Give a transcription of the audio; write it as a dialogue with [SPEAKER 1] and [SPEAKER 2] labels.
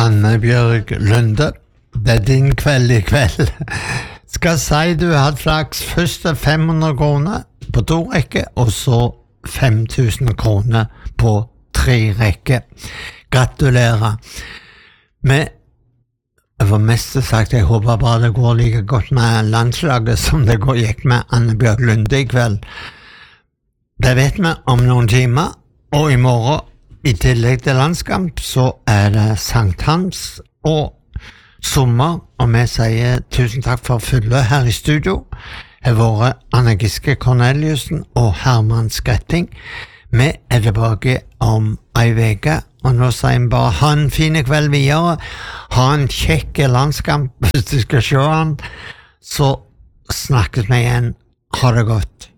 [SPEAKER 1] Anne-Bjørg Lunde, det din kveld i kveld. Skal si du hadde flaks først 500 kroner på 2 rekker, og så 5000 kroner på 3 rekker. Gratulerer. Men for mest sagt, jeg håper bare det går like godt med landslaget som det gikk med Anne-Bjørg Lunde i kveld. Det vet vi om noen timer, og i morgen, i tillegg til landskamp, så det Sankt Hans og sommer, og vi sier tusen takk for følget her i studio. Det har vært Anne Giske Corneliussen og Herman Skretting. Vi tilbake om en veke, og nå sier vi bare ha en fin kveld videre, ha en kjekk landskamp hvis du skal se han, så snakkes vi igjen. Ha det godt.